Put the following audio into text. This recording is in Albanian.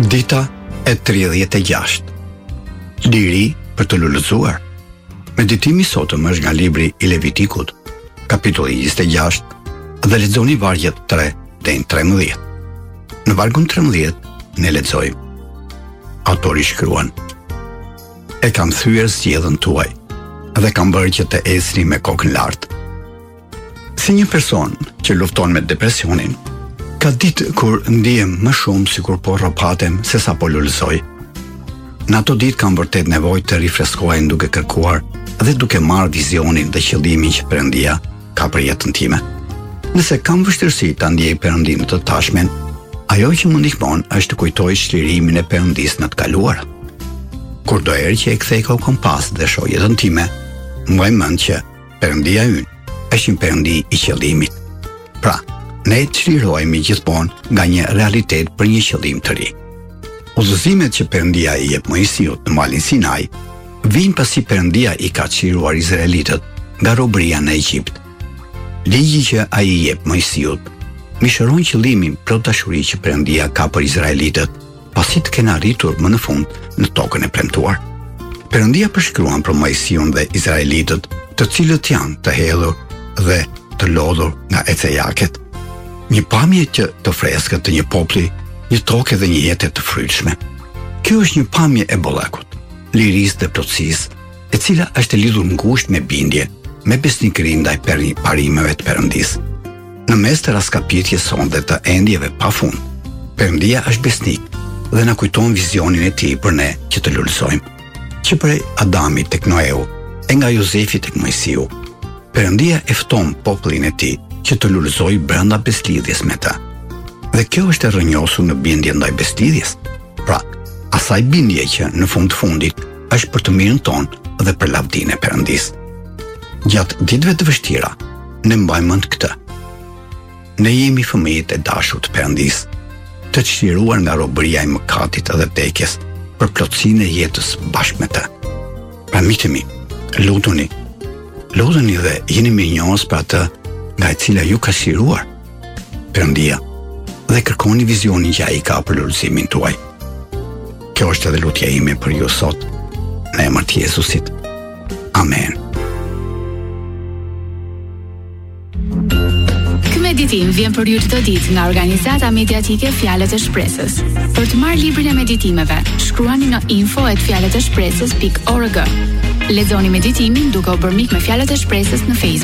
Dita e 36. Liri për të lullëzuar. Meditimi sotëm është nga libri i Levitikut, kapitulli 26, dhe lexoni vargjet 3 deri në 13. Në vargun 13 ne lexojmë. Autori shkruan: E kam thyer zgjedhën tuaj dhe kam bërë që të ecni me kokën lart. Si një person që lufton me depresionin, ka ditë kur ndihem më shumë sikur po rropatem se sa po lullëzoj. Në ato ditë kam vërtet nevojë të rifreskohem duke kërkuar dhe duke marrë vizionin dhe qëllimin që Perëndia ka për jetën time. Nëse kam vështirësi ta ndjej Perëndinë të tashmen, ajo që më ndihmon është të kujtoj çlirimin e Perëndisë në të kaluar. Kur do herë që e kthej kompas dhe shoh jetën time, mbaj mend që Perëndia ynë është një Perëndi i qëllimit. Pra, ne çlirohemi gjithmonë nga një realitet për një qëllim të ri. Udhëzimet që Perëndia i jep Mojsiut në malin Sinai vijnë pasi Perëndia i ka çliruar izraelitët nga robëria në Egjipt. Ligji që ai i jep Mojsiut mishëron qëllimin plot dashuri që Perëndia ka për izraelitët pasi të kenë arritur më në fund në tokën e premtuar. Perëndia përshkruan për Mojsiun dhe izraelitët, të cilët janë të hedhur dhe të lodhur nga ecejaket. Një pamje që të freskët të një populli, një tokë dhe një jetë të frytshme. Kjo është një pamje e bollakut, lirisë dhe plotësisë, e cila është e lidhur ngushtë me bindje, me besnikëri ndaj parimeve të Perëndisë. Në mes të raskapitjes sonde të endjeve pafund, Perëndia është besnik dhe na kujton vizionin e tij për ne që të lullësojmë. Që prej Adamit tek Noeu, e nga Jozefi tek Mojsiu, Perëndia e fton popullin e tij që të lullëzoj brenda beslidhjes me ta. Dhe kjo është e rrënjosur në bindje ndaj beslidhjes. Pra, asaj bindje që në fund fundit është për të mirën tonë dhe për lavdinë e Perëndisë. Gjatë ditëve të vështira, ne mbajmë mend këtë. Ne jemi fëmijët e dashur të Perëndisë, të çliruar nga robëria e mëkatit dhe vdekjes për plotësinë e jetës bashkë me ta. Pra miqtë mi, lutuni dhe jeni mirënjohës për atë nga e cila ju ka çliruar Perëndia dhe kërkoni vizionin që ai ka për lullëzimin tuaj. Kjo është edhe lutja ime për ju sot, në emër të Jezusit. Amen. Ky meditim vjen për ju çdo ditë nga organizata mediatike Fjalët e Shpresës. Për të marrë librin e meditimeve, shkruani në info@fjaleteshpresës.org. Lexoni meditimin duke u bërë mik me Fjalët e Shpresës në Facebook.